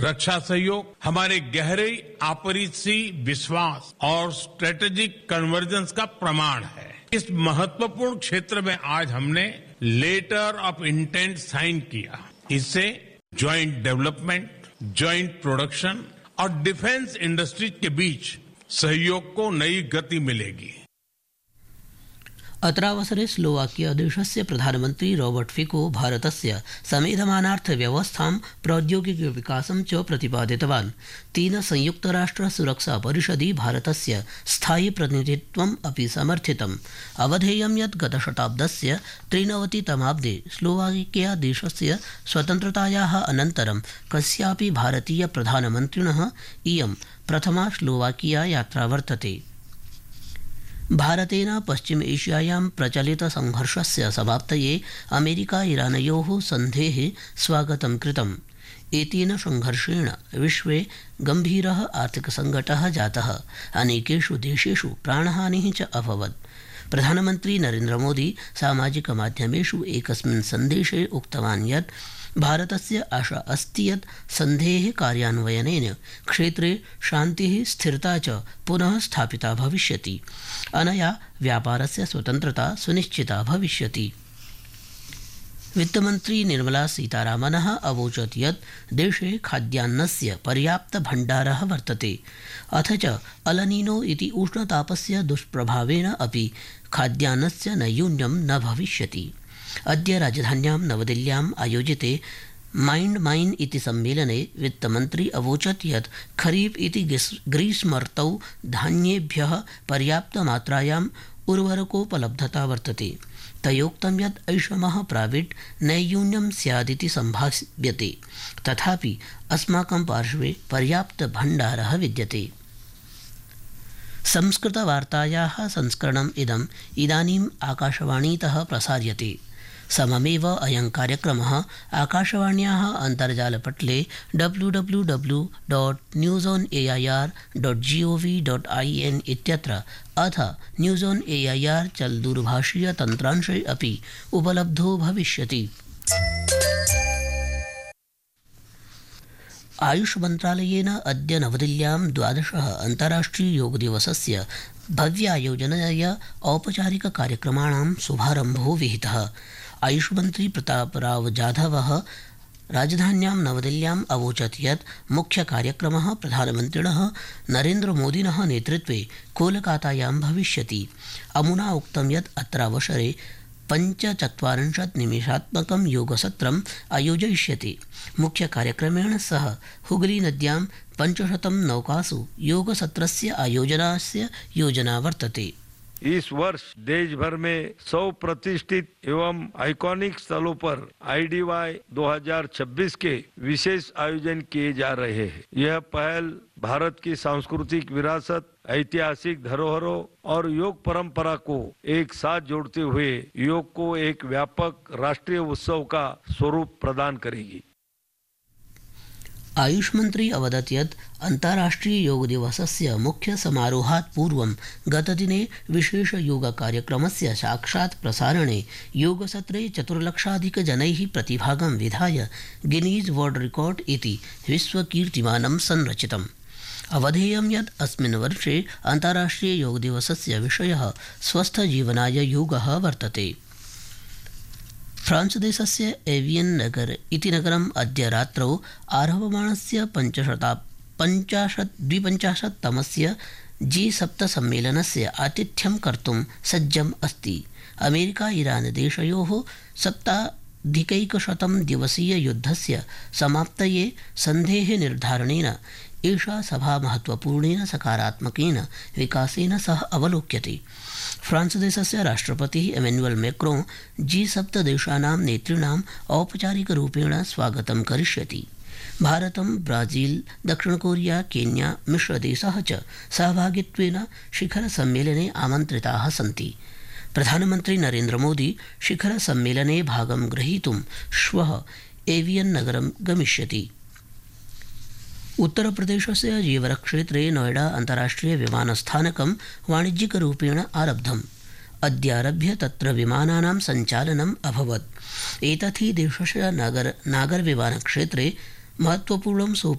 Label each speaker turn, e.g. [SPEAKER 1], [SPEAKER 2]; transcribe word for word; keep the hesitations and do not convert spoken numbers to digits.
[SPEAKER 1] रक्षा सहयोग हमारे गहरे आपसी विश्वास और स्ट्रेटेजिक कन्वर्जेंस का प्रमाण है। इस महत्वपूर्ण क्षेत्र में आज हमने लेटर ऑफ इंटेंट साइन किया। इससे ज्वाइंट डेवलपमेंट, ज्वाइंट प्रोडक्शन और डिफेंस इंडस्ट्रीज के बीच सहयोग को नई गति मिलेगी।
[SPEAKER 2] अत्रावसरे स्लोवाकिया देशस्य प्रधानमन्त्री रॉबर्ट फिको भारतस्य समेधमानार्थव्यवस्थां प्रौद्योगिकविकासं च प्रतिपादितवान्। तेन संयुक्तराष्ट्रसुरक्षापरिषदि भारतस्य स्थायि प्रतिनिधित्वम् अपि समर्थितम्। अवधेयं यत् गतशताब्दस्य त्रिनवतितमाब्दे स्लोवाकिया देशस्य स्वतन्त्रतायाः अनन्तरं कस्यापि भारतीय प्रधानमन्त्रिणः इयं प्रथमा स्लोवाकिया यात्रा वर्तते। भारतेन पश्चिम एशियायां प्रचलित संघर्षस्य समाप्तये अमेरिका ईरानयोः सन्धेः स्वागतं कृतम्। एतेन संघर्षेण विश्वे गम्भीरः आर्थिकसङ्कटः जातः। अनेकेषु देशेषु प्राणहानिः च अभवत्। प्रधानमन्त्री नरेन्द्रमोदी सामाजिकमाध्यमेषु एकस्मिन् सन्देशे उक्तवान् यत् भारतस्य आशा अस्ति यत् सन्धेः कार्यान्वयनेन क्षेत्रे शान्तिः स्थिरता च पुनः स्थापिता भविष्यति। अनया व्यापारस्य स्वतन्त्रता सुनिश्चिता भविष्यति। वित्तमन्त्री निर्मला सीतारामनः अवोचत् यत् देशे खाद्यान्नस्य पर्याप्तभण्डारः वर्तते, अथ च अलनीनो इति उष्णतापस्य दुष्प्रभावेन अपि खाद्यान्नस्य नैयून्यं न भविष्यति। अद्य राजधान्यां नवदिल्ल्याम् आयोजिते माइंड माइन इति सम्मेलने वित्तमन्त्री अवोचत् यत् खरीफ इति ग्रीष्मर्तौ धान्येभ्यः पर्याप्तमात्रायाम् उर्वरकोपलब्धता वर्तते। तयोक्तं यत् ऐषमः प्राविट् नैयून्यं स्यादिति सम्भाव्यते, तथापि अस्माकं पार्श्वे पर्याप्तभण्डारः विद्यते। संस्कृतवार्तायाः संस्करणम् इदम् इदानीम् आकाशवाणीतः प्रसार्यते। सममेव अयं कार्यक्रमः आकाशवाण्याः अन्तर्जालपटले W W W dot news on A I R dot ji O V dot I N इत्यत्र अथ news on A I R चल दूरभाषीयतन्त्रांशे अपि उपलब्धो भविष्यति। आयुष मन्त्रालयेन अद्य नवदिल्ल्यां द्वादशः अन्ताराष्ट्रिय योग दिवसस्य भव्यायोजनया औपचारिककार्यक्रमाणां शुभारम्भो विहितः। आयुषमन्त्री प्रतापराव जाधवः राजधान्यां नवदिल्ल्याम् अवोचत् यत् मुख्यकार्यक्रमः प्रधानमन्त्रिणः नरेन्द्रमोदिनः नेतृत्वे कोलकातायां भविष्यति। अमुना उक्तं यत् अत्रावसरे पञ्चचत्वारिंशत् निमेषात्मकं योगसत्रम् आयोजयिष्यते। मुख्यकार्यक्रमेण सह हुगली नद्यां पञ्चशतं नौकासु योगसत्रस्य आयोजनस्य योजना वर्तते।
[SPEAKER 3] इस वर्ष देश भर में सौ प्रतिष्ठित एवं आइकॉनिक स्थलों पर आई डी वाई दो हज़ार छब्बीस के विशेष आयोजन किए जा रहे हैं। यह पहल भारत की सांस्कृतिक विरासत, ऐतिहासिक धरोहरों और योग परंपरा को एक साथ जोड़ते हुए योग को एक व्यापक राष्ट्रीय उत्सव का स्वरूप प्रदान करेगी।
[SPEAKER 2] आयुष मंत्री अवदत् यत् अन्ताराष्ट्रिय योग दिवसस्य मुख्य समारोहात् पूर्वं गतदिने विशेष योग कार्यक्रमस्य साक्षात् प्रसारणे योगसत्रे चतुर्लक्षाधिकजनैः प्रतिभागं विधाय गिनीज वर्ल्ड रिकॉर्ड इति विश्वकीर्तिमानं संरचितम्। अवधेयं यत् अस्मिन् वर्षे अन्ताराष्ट्रिय योग दिवसस्य विषयः स्वस्थजीवनाय योगः वर्तते। फ्रांस देशस्य एवियन नगर इति नगरम् अद्य रात्रौ आरभमाणस्य पञ्चशता पञ्चाशत् द्विपञ्चाशत्तमस्य जी सप्त सम्मेलनस्य आतिथ्यं कर्तुं सज्जम् अस्ति। अमेरिका ईरान देशयोः सप्ताधिकैकशतं दिवसीय युद्धस्य समाप्तये सन्धेः निर्धारणेन एषा सभा महत्वपूर्णेन सकारात्मकेन विकासेन सह अवलोक्यते। फ्रांस देशस्य राष्ट्रपतिः एमेन्युएल मैक्रों जी सप्त देशानां नेतॄणाम् औपचारिकरूपेण स्वागतं करिष्यति। भारतं, ब्राजील, दक्षिण कोरिया, केन्या मिश्रदेशः च सहभागित्वेन शिखरसम्मेलने आमन्त्रिताः सन्ति। प्रधानमन्त्री नरेन्द्रमोदी शिखरसम्मेलने भागं ग्रहीतुं श्वः एवियन नगरं गमिष्यति। उत्तरप्रदेशस्य जीवरक्षेत्रे नोएडा अन्ताराष्ट्रिय विमानस्थानकं वाणिज्यिकरूपेण आरब्धम्। अद्यारभ्य तत्र विमानानां सञ्चालनम् अभवत्। एतत् हि देशस्य नागर नागरविमानक्षेत्रे महत्वपूर्णं सोपानं